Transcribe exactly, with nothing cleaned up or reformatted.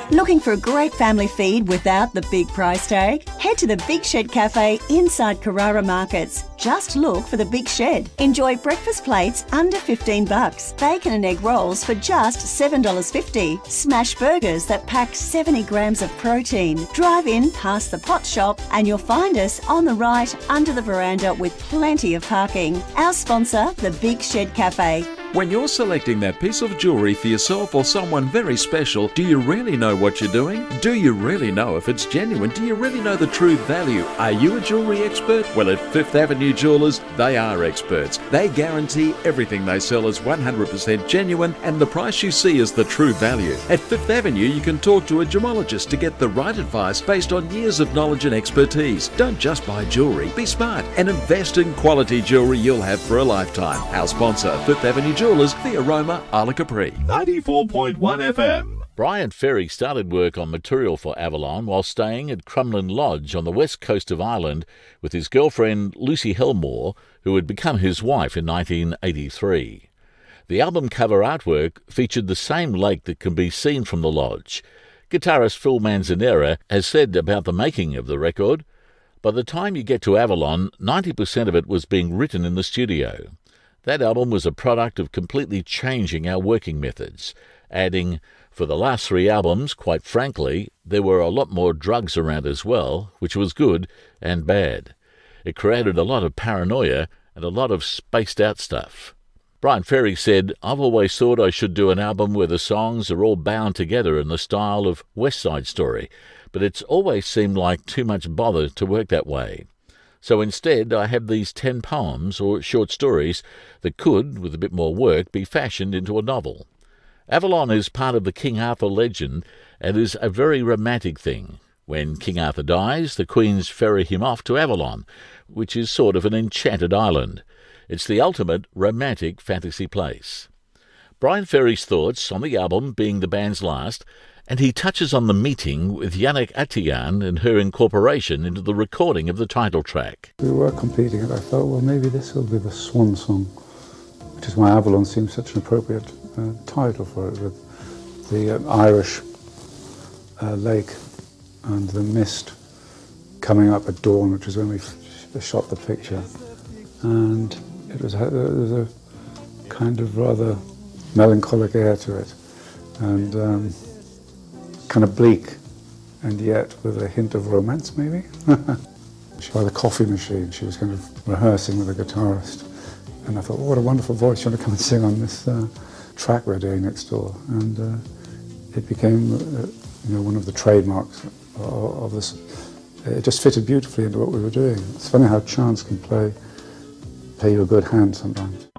Looking for a great family feed without the big price tag? Head to the Big Shed Cafe inside Carrara Markets. Just look for the Big Shed. Enjoy breakfast plates under fifteen bucks, bacon and egg rolls for just seven dollars fifty, smash burgers that pack seventy grams of protein. Drive in past the pot shop and you'll find us on the right under the veranda with plenty of parking. Our sponsor, the Big Shed Cafe. When you're selecting that piece of jewellery for yourself or someone very special, do you really know what you're doing? Do you really know if it's genuine? Do you really know the true value? Are you a jewellery expert? Well, at Fifth Avenue Jewellers, they are experts. They guarantee everything they sell is one hundred percent genuine and the price you see is the true value. At Fifth Avenue, you can talk to a gemologist to get the right advice based on years of knowledge and expertise. Don't just buy jewellery, be smart and invest in quality jewellery you'll have for a lifetime. Our sponsor, Fifth Avenue Jewellers, the Aroma, Isla Capri. ninety-four point one F M. Brian Ferry started work on material for Avalon while staying at Crumlin Lodge on the west coast of Ireland with his girlfriend Lucy Helmore, who had become his wife in nineteen eighty-three. The album cover artwork featured the same lake that can be seen from the lodge. Guitarist Phil Manzanera has said about the making of the record, "By the time you get to Avalon, ninety percent of it was being written in the studio. That album was a product of completely changing our working methods," adding, "For the last three albums, quite frankly, there were a lot more drugs around as well, which was good and bad. It created a lot of paranoia and a lot of spaced-out stuff." Brian Ferry said, "I've always thought I should do an album where the songs are all bound together in the style of West Side Story, but it's always seemed like too much bother to work that way. So instead, I have these ten poems or short stories that could, with a bit more work, be fashioned into a novel. Avalon is part of the King Arthur legend and is a very romantic thing. When King Arthur dies, the queens ferry him off to Avalon, which is sort of an enchanted island. It's the ultimate romantic fantasy place." Brian Ferry's thoughts on the album being the band's last, and he touches on the meeting with Yannick Atian and her incorporation into the recording of the title track. We were completing it. I thought, well, maybe this will be the swan song, which is why Avalon seems such an appropriate uh, title for it, with the uh, Irish uh, lake and the mist coming up at dawn, which is when we f- shot the picture. And it was, uh, there was a kind of rather melancholic air to it, and um, kind of bleak, and yet with a hint of romance, maybe. By the coffee machine, she was kind of rehearsing with a guitarist, and I thought, oh, what a wonderful voice, you want to come and sing on this uh, track we're doing next door, and uh, it became, uh, you know, one of the trademarks of, of this. It just fitted beautifully into what we were doing. It's funny how chance can play, play you a good hand sometimes.